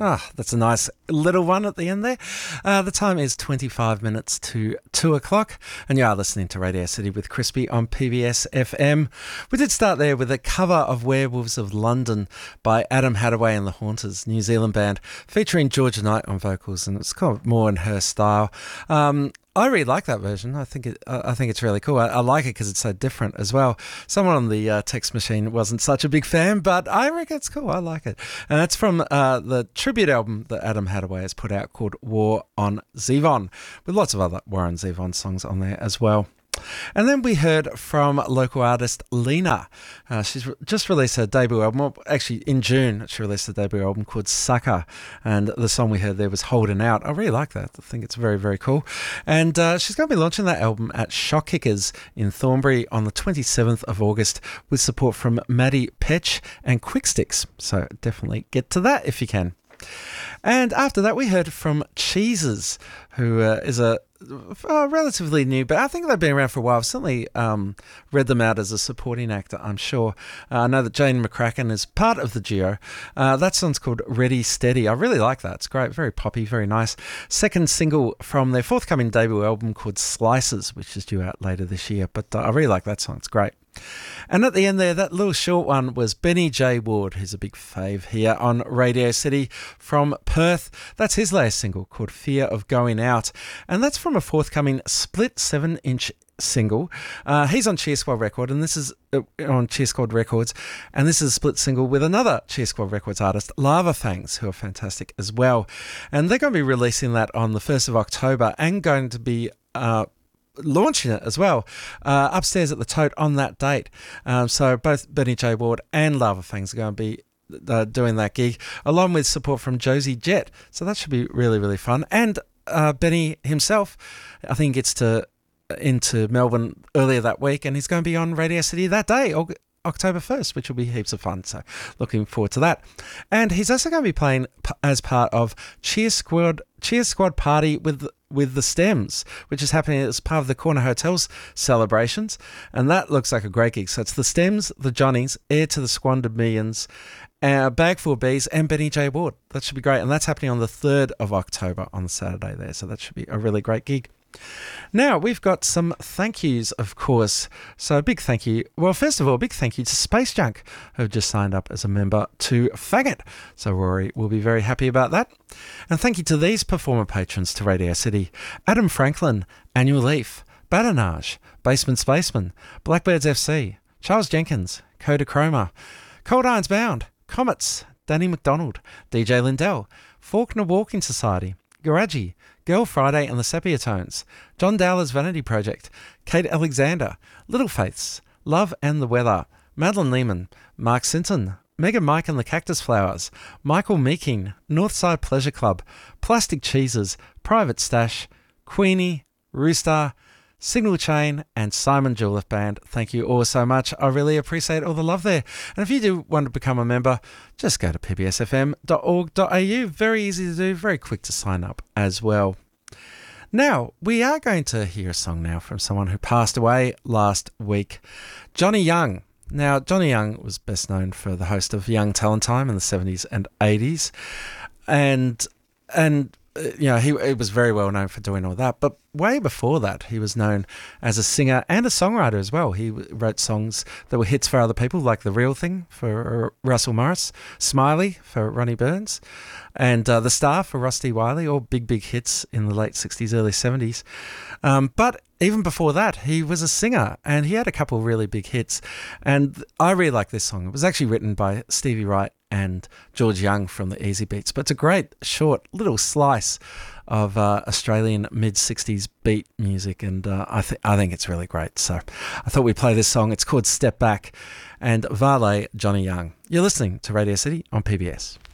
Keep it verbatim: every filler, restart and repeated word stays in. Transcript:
Ah, that's a nice little one at the end there. Uh, the time is twenty-five minutes to two o'clock, and you are listening to Radio City with Crispy on P B S F M. We did start there with a cover of Werewolves of London by Adam Hadaway and the Haunters, New Zealand band, featuring Georgia Knight on vocals, and it's kind of more in her style. Um, I really like that version. I think it. I think it's really cool. I, I like it because it's so different as well. Someone on the uh, text machine wasn't such a big fan, but I reckon it's cool. I like it, and that's from uh, the tribute album that Adam Hadaway has put out called War on Zevon, with lots of other War on Zevon songs on there as well. And then we heard from local artist Lena. Uh, she's re- just released her debut album. Well, actually, in June, she released a debut album called Sucker. And the song we heard there was Holding Out. I really like that. I think it's very, very cool. And uh, she's going to be launching that album at Shock Kickers in Thornbury on the twenty-seventh of August with support from Maddie Petch and Quicksticks. So definitely get to that if you can. And after that, we heard from Cheeses, who uh, is a uh, relatively new, but I think they've been around for a while. I've certainly um, read them out as a supporting actor, I'm sure. Uh, I know that Jane McCracken is part of the duo. Uh, that song's called Ready Steady. I really like that. It's great, very poppy, very nice. Second single from their forthcoming debut album called Slices, which is due out later this year. But uh, I really like that song. It's great. And at the end there, that little short one was Benny J. Ward, who's a big fave here on Radio City from Perth. That's his latest single called Fear of Going Out. And that's from a forthcoming split seven-inch single. Uh, he's on Cheer Squad Record, and this is uh, on Cheer Squad Records, and this is a split single with another Cheer Squad Records artist, Lava Fangs, who are fantastic as well. And they're going to be releasing that on the first of October and going to be Uh, launching it as well uh, upstairs at the Tote on that date. Um, so both Benny J. Ward and Lava Fangs are going to be uh, doing that gig, along with support from Josie Jett. So that should be really, really fun. And uh, Benny himself, I think, gets to into Melbourne earlier that week, and he's going to be on Radio City that day, October first, which will be heaps of fun. So looking forward to that. And he's also going to be playing p- as part of Cheer Squad Cheer Squad Party with with the Stems, which is happening as part of the Corner Hotels celebrations. And that looks like a great gig. So it's the Stems, the Johnnies, Heir to the Squandered Millions, uh, Bag Full of Bees, and Benny J. Ward. That should be great. And that's happening on the third of October on the Saturday there. So that should be a really great gig. Now, we've got some thank yous, of course. So a big thank you. Well, first of all, a big thank you to Space Junk, who have just signed up as a member to Faggot. So Rory will be very happy about that. And thank you to these performer patrons to Radio City: Adam Franklin, Annual Leaf, Badinage, Basement Spaceman, Blackbirds F C, Charles Jenkins, Kodachroma, Cold Irons Bound, Comets, Danny McDonald, D J Lindell, Faulkner Walking Society, Garaji, Girl Friday and the Sepia Tones, John Dowler's Vanity Project, Kate Alexander, Little Faiths, Love and the Weather, Madeline Lehman, Mark Sinton, Megan Mike and the Cactus Flowers, Michael Meeking, Northside Pleasure Club, Plastic Cheeses, Private Stash, Queenie, Rooster, Signal Chain, and Simon Julef Band. Thank you all so much. I really appreciate all the love there. And if you do want to become a member, just go to p b s f m dot org dot a u. Very easy to do, very quick to sign up as well. Now, we are going to hear a song now from someone who passed away last week, Johnny Young. Now, Johnny Young was best known for the host of Young Talent Time in the seventies and eighties. And, and you know, he, he was very well known for doing all that. But way before that, he was known as a singer and a songwriter as well. He wrote songs that were hits for other people, like The Real Thing for Russell Morris, Smiley for Ronnie Burns, and uh, The Star for Rusty Wiley, all big, big hits in the late sixties, early seventies. Um, but even before that, he was a singer, and he had a couple of really big hits. And I really like this song. It was actually written by Stevie Wright and George Young from the Easy Beats, but it's a great, short, little slice of uh, Australian mid-sixties beat music, and uh, I, th- I think it's really great. So I thought we'd play this song. It's called Step Back, and Valet, Johnny Young. You're listening to Radio City on P B S.